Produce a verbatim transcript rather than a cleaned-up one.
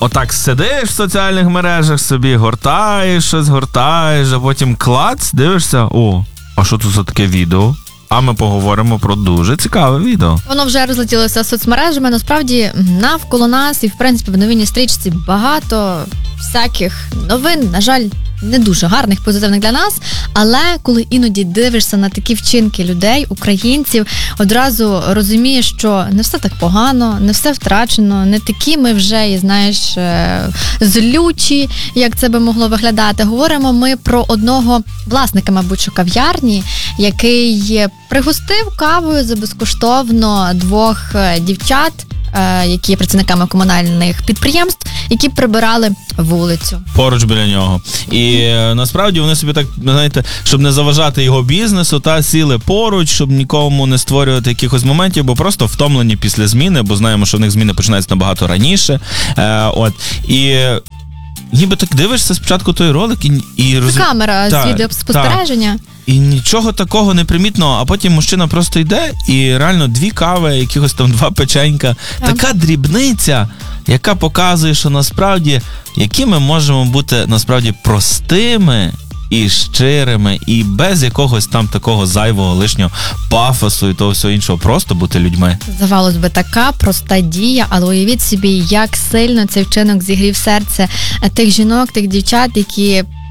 отак сидиш в соціальних мережах собі, гортаєш щось, гортаєш, а потім клац, дивишся, о, а що тут за таке відео? А ми поговоримо про дуже цікаве відео. Воно вже розлетілося соцмережами. Насправді, навколо нас і, в принципі, в новинній стрічці багато всяких новин, на жаль, не дуже гарних, позитивних для нас, але коли іноді дивишся на такі вчинки людей, українців, одразу розумієш, що не все так погано, не все втрачено, не такі ми вже, і знаєш, злючі, як це би могло виглядати. Говоримо ми про одного власника, мабуть, що кав'ярні, який пригостив кавою за безкоштовно двох дівчат, які є працівниками комунальних підприємств, які прибирали вулицю. Поруч біля нього. І е, насправді вони собі так, знаєте, щоб не заважати його бізнесу, та сіли поруч, щоб нікому не створювати якихось моментів, бо просто втомлені після зміни, бо знаємо, що в них зміни починаються набагато раніше. Е, от. І ніби так дивишся спочатку той ролик і, і роз... Це камера з відеоспостереження. І нічого такого не примітно, а потім мужчина просто йде і реально дві кави, якихось там два печенька. Так. Така дрібниця, яка показує, що насправді, які ми можемо бути насправді простими і щирими, і без якогось там такого зайвого лишнього пафосу і того всього іншого, просто бути людьми. Здавалось би, така проста дія, але уявіть собі, як сильно цей вчинок зігрів серце тих жінок, тих дівчат, які